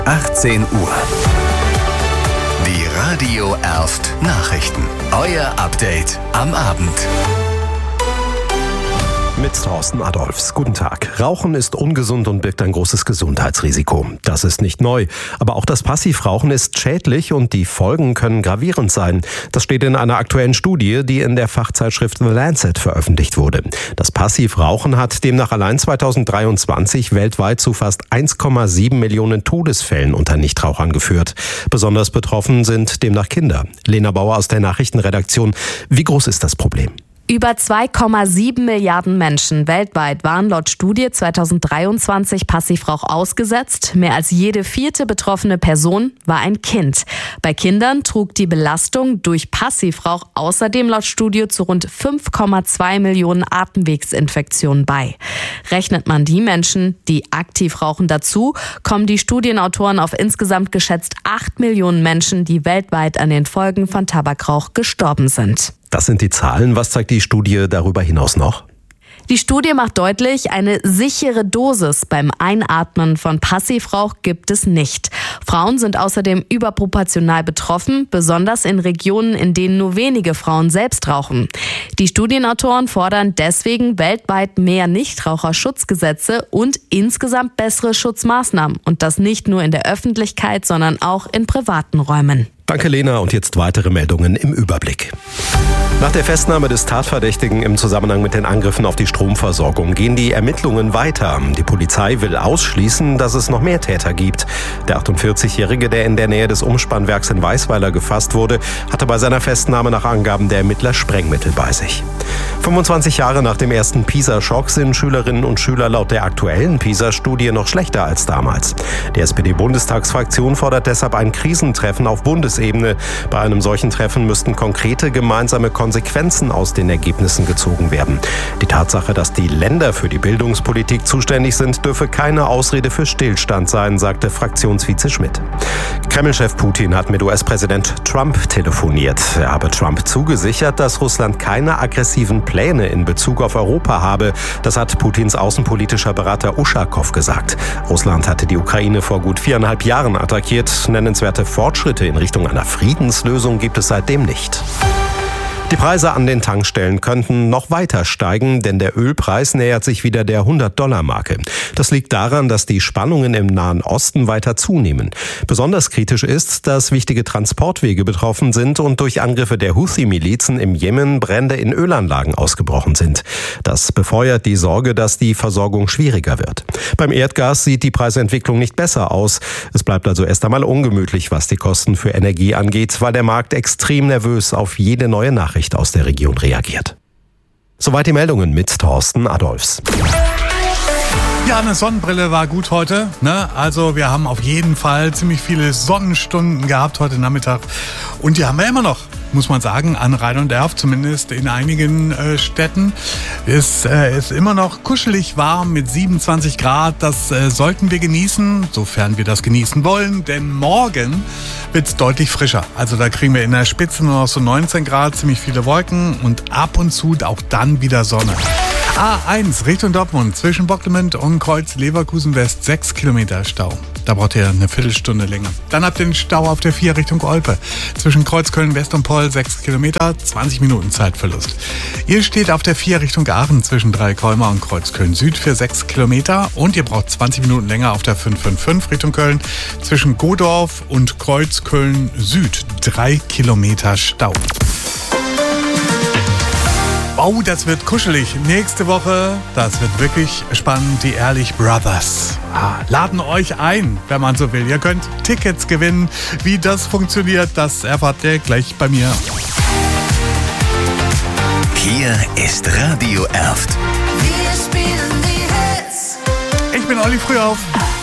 18 Uhr. Die Radio Erft Nachrichten. Euer Update am Abend. Mit Thorsten Adolfs. Guten Tag. Rauchen ist ungesund und birgt ein großes Gesundheitsrisiko. Das ist nicht neu. Aber auch das Passivrauchen ist schädlich und die Folgen können gravierend sein. Das steht in einer aktuellen Studie, die in der Fachzeitschrift The Lancet veröffentlicht wurde. Das Passivrauchen hat demnach allein 2023 weltweit zu fast 1,7 Millionen Todesfällen unter Nichtrauchern geführt. Besonders betroffen sind demnach Kinder. Lena Bauer aus der Nachrichtenredaktion. Wie groß ist das Problem? Über 2,7 Milliarden Menschen weltweit waren laut Studie 2023 Passivrauch ausgesetzt. Mehr als jede vierte betroffene Person war ein Kind. Bei Kindern trug die Belastung durch Passivrauch außerdem laut Studie zu rund 5,2 Millionen Atemwegsinfektionen bei. Rechnet man die Menschen, die aktiv rauchen, dazu, kommen die Studienautoren auf insgesamt geschätzt 8 Millionen Menschen, die weltweit an den Folgen von Tabakrauch gestorben sind. Das sind die Zahlen. Was zeigt die Studie darüber hinaus noch? Die Studie macht deutlich, eine sichere Dosis beim Einatmen von Passivrauch gibt es nicht. Frauen sind außerdem überproportional betroffen, besonders in Regionen, in denen nur wenige Frauen selbst rauchen. Die Studienautoren fordern deswegen weltweit mehr Nichtraucherschutzgesetze und insgesamt bessere Schutzmaßnahmen. Und das nicht nur in der Öffentlichkeit, sondern auch in privaten Räumen. Danke, Lena. Und jetzt weitere Meldungen im Überblick. Nach der Festnahme des Tatverdächtigen im Zusammenhang mit den Angriffen auf die Stromversorgung gehen die Ermittlungen weiter. Die Polizei will ausschließen, dass es noch mehr Täter gibt. Der 48-Jährige, der in der Nähe des Umspannwerks in Weisweiler gefasst wurde, hatte bei seiner Festnahme nach Angaben der Ermittler Sprengmittel bei sich. 25 Jahre nach dem ersten PISA-Schock sind Schülerinnen und Schüler laut der aktuellen PISA-Studie noch schlechter als damals. Die SPD-Bundestagsfraktion fordert deshalb ein Krisentreffen auf Bundesebene. Bei einem solchen Treffen müssten konkrete gemeinsame Konsequenzen aus den Ergebnissen gezogen werden. Die Tatsache, dass die Länder für die Bildungspolitik zuständig sind, dürfe keine Ausrede für Stillstand sein, sagte Fraktionsvize Schmidt. Kreml-Chef Putin hat mit US-Präsident Trump telefoniert. Er habe Trump zugesichert, dass Russland keine aggressiven Pläne in Bezug auf Europa habe. Das hat Putins außenpolitischer Berater Uschakow gesagt. Russland hatte die Ukraine vor gut 4,5 Jahren attackiert. Nennenswerte Fortschritte in Richtung einer Friedenslösung gibt es seitdem nicht. Die Preise an den Tankstellen könnten noch weiter steigen, denn der Ölpreis nähert sich wieder der $100-Marke. Das liegt daran, dass die Spannungen im Nahen Osten weiter zunehmen. Besonders kritisch ist, dass wichtige Transportwege betroffen sind und durch Angriffe der Houthi-Milizen im Jemen Brände in Ölanlagen ausgebrochen sind. Das befeuert die Sorge, dass die Versorgung schwieriger wird. Beim Erdgas sieht die Preisentwicklung nicht besser aus. Es bleibt also erst einmal ungemütlich, was die Kosten für Energie angeht, weil der Markt extrem nervös auf jede neue Nachricht aus der Region reagiert. Soweit die Meldungen mit Thorsten Adolfs. Ja, eine Sonnenbrille war gut heute, ne? Also wir haben auf jeden Fall ziemlich viele Sonnenstunden gehabt heute Nachmittag. Und die haben wir immer noch, muss man sagen, an Rhein und Erft, zumindest in einigen Städten. Es ist immer noch kuschelig warm mit 27 Grad. Das sollten wir genießen, sofern wir das genießen wollen. Denn morgen wird es deutlich frischer. Also da kriegen wir in der Spitze nur noch so 19 Grad, ziemlich viele Wolken und ab und zu auch dann wieder Sonne. A1 Richtung Dortmund zwischen Bocklemünd und Kreuz Leverkusen West 6 Kilometer Stau. Da braucht ihr eine Viertelstunde länger. Dann habt ihr den Stau auf der 4 Richtung Olpe. Zwischen Kreuz Köln West und Poll 6 Kilometer, 20 Minuten Zeitverlust. Ihr steht auf der 4 Richtung Aachen zwischen Dreikolmer und Kreuz Köln Süd für 6 Kilometer. Und ihr braucht 20 Minuten länger auf der 555 Richtung Köln zwischen Godorf und Kreuz Köln Süd. 3 Kilometer Stau. Oh, das wird kuschelig. Nächste Woche, das wird wirklich spannend, die Ehrlich Brothers. Laden euch ein, wenn man so will. Ihr könnt Tickets gewinnen. Wie das funktioniert, das erfahrt ihr gleich bei mir. Hier ist Radio Erft. Wir spielen die Hits. Ich bin Olli Frühauf.